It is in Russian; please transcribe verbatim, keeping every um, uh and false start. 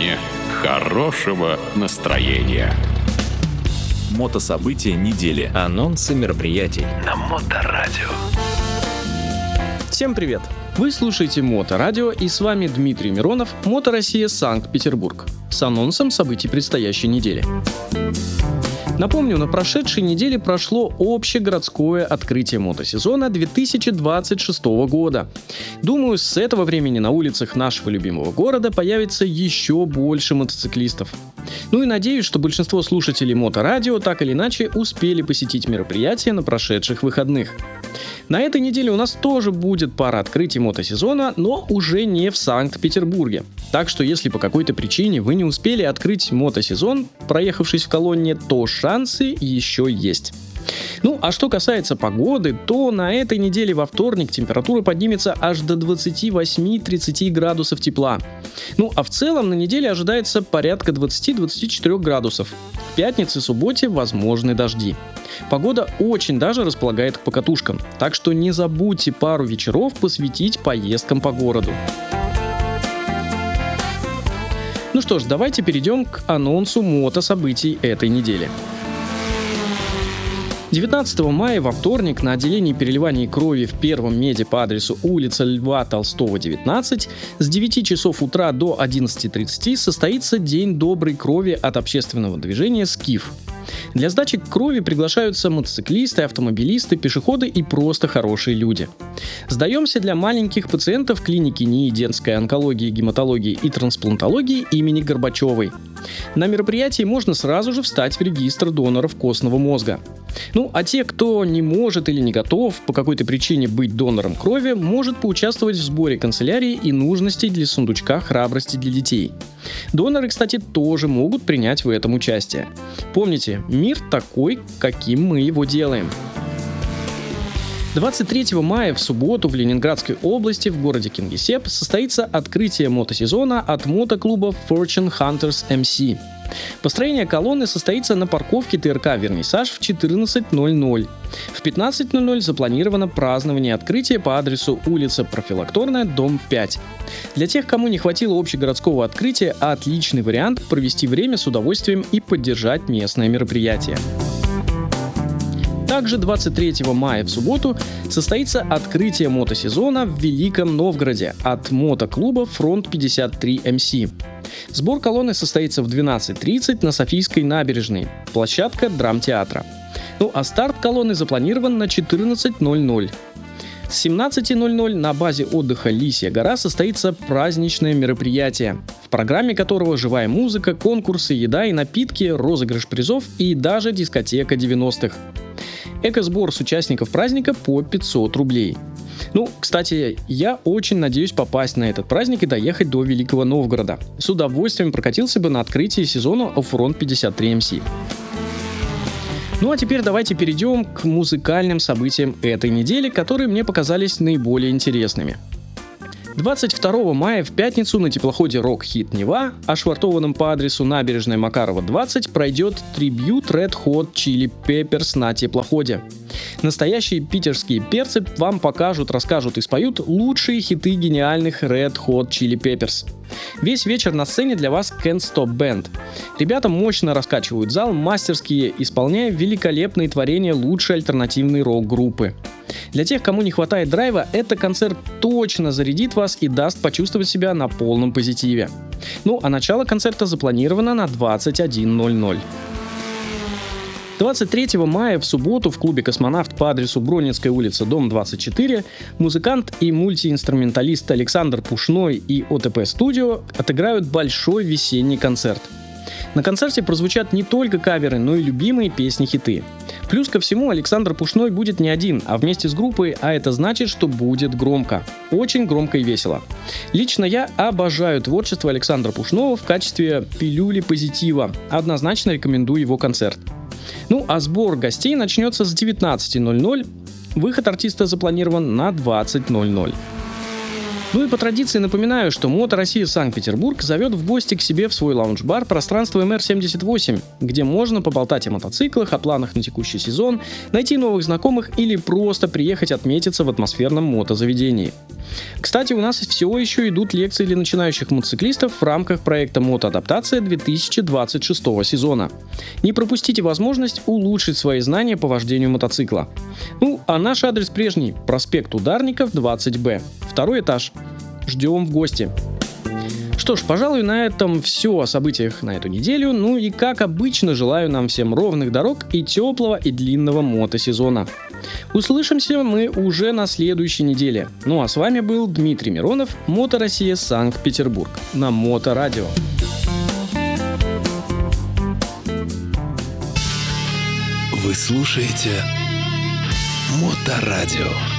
сегодня хорошего настроения. Мотособытия недели. Анонсы мероприятий на Моторадио. Всем привет! Вы слушаете Моторадио, и с вами Дмитрий Миронов, Мото Россия, Санкт-Петербург, с анонсом событий предстоящей недели. Напомню, на прошедшей неделе прошло общегородское открытие мотосезона две тысячи двадцать шестого года. Думаю, с этого времени на улицах нашего любимого города появится еще больше мотоциклистов. Ну и надеюсь, что большинство слушателей Моторадио так или иначе успели посетить мероприятие на прошедших выходных. На этой неделе у нас тоже будет пара открытий мотосезона, но уже не в Санкт-Петербурге. Так что если по какой-то причине вы не успели открыть мотосезон, проехавшись в колонне, то шансы еще есть. Ну, а что касается погоды, то на этой неделе во вторник температура поднимется аж до двадцать восемь - тридцать градусов тепла. Ну, а в целом на неделе ожидается порядка двадцать - двадцать четыре градусов. В пятницу и субботе возможны дожди. Погода очень даже располагает к покатушкам, так что не забудьте пару вечеров посвятить поездкам по городу. Ну что ж, давайте перейдем к анонсу мотособытий этой недели. девятнадцатого мая во вторник на отделении переливания крови в первом меде по адресу улица Льва Толстого, девятнадцать с девяти часов утра до одиннадцати тридцати состоится День доброй крови от общественного движения «Скиф». Для сдачи крови приглашаются мотоциклисты, автомобилисты, пешеходы и просто хорошие люди. Сдаемся для маленьких пациентов клиники НИИ детской онкологии, гематологии и трансплантологии имени Горбачевой. На мероприятии можно сразу же встать в регистр доноров костного мозга. Ну, а те, кто не может или не готов по какой-то причине быть донором крови, может поучаствовать в сборе канцелярии и нужностей для сундучка храбрости для детей. Доноры, кстати, тоже могут принять в этом участие. Помните, мир такой, каким мы его делаем. двадцать третьего мая в субботу в Ленинградской области в городе Кингисепп состоится открытие мотосезона от мотоклуба Fortune Hunters эм си. Построение колонны состоится на парковке ТРК «Вернисаж» в четырнадцать ноль ноль. В пятнадцать ноль ноль запланировано празднование открытия по адресу улица Профилакторная, дом пять. Для тех, кому не хватило общегородского открытия, отличный вариант провести время с удовольствием и поддержать местное мероприятие. Также двадцать третьего мая в субботу состоится открытие мотосезона в Великом Новгороде от мотоклуба Фронт пятьдесят три эм си. Сбор колонны состоится в двенадцать тридцать на Софийской набережной, площадка драмтеатра. Ну а старт колонны запланирован на четырнадцать ноль ноль. С семнадцати ноль ноль на базе отдыха «Лисья гора» состоится праздничное мероприятие, в программе которого живая музыка, конкурсы, еда и напитки, розыгрыш призов и даже дискотека девяностых. Экосбор с участников праздника по пятьсот рублей. Ну, кстати, я очень надеюсь попасть на этот праздник и доехать до Великого Новгорода. С удовольствием прокатился бы на открытии сезона Фронт пятьдесят три эм си. Ну а теперь давайте перейдем к музыкальным событиям этой недели, которые мне показались наиболее интересными. двадцать второго мая в пятницу на теплоходе «Рок-Хит Нева», ошвартованном по адресу набережная Макарова, двадцать, пройдет трибьют Red Hot Chili Peppers на теплоходе. Настоящие питерские перцы вам покажут, расскажут и споют лучшие хиты гениальных Red Hot Chili Peppers. Весь вечер на сцене для вас Can't Stop Band. Ребята мощно раскачивают зал, мастерски исполняя великолепные творения лучшей альтернативной рок-группы. Для тех, кому не хватает драйва, этот концерт точно зарядит вас и даст почувствовать себя на полном позитиве. Ну а начало концерта запланировано на двадцать один ноль ноль. двадцать третьего мая в субботу в клубе «Космонавт» по адресу Бронницкая улица, дом двадцать четыре музыкант и мультиинструменталист Александр Пушной и ОТП Студио отыграют большой весенний концерт. На концерте прозвучат не только каверы, но и любимые песни-хиты. Плюс ко всему Александр Пушной будет не один, а вместе с группой, а это значит, что будет громко. Очень громко и весело. Лично я обожаю творчество Александра Пушного в качестве пилюли позитива. Однозначно рекомендую его концерт. Ну а сбор гостей начнется с девятнадцати ноль ноль. Выход артиста запланирован на двадцать ноль ноль. Ну и по традиции напоминаю, что Мото Россия Санкт-Петербург зовет в гости к себе в свой лаунж-бар пространство эм эр семьдесят восемь, где можно поболтать о мотоциклах, о планах на текущий сезон, найти новых знакомых или просто приехать отметиться в атмосферном мотозаведении. Кстати, у нас все еще идут лекции для начинающих мотоциклистов в рамках проекта «Мотоадаптация» две тысячи двадцать шестого сезона. Не пропустите возможность улучшить свои знания по вождению мотоцикла. Ну, а наш адрес прежний – проспект Ударников, двадцать бэ, второй этаж. Ждем в гости. Что ж, пожалуй, на этом все о событиях на эту неделю. Ну и, как обычно, желаю нам всем ровных дорог и теплого и длинного мотосезона. Услышимся мы уже на следующей неделе. Ну а с вами был Дмитрий Миронов, Мото Россия, Санкт-Петербург, на Моторадио. Вы слушаете Моторадио.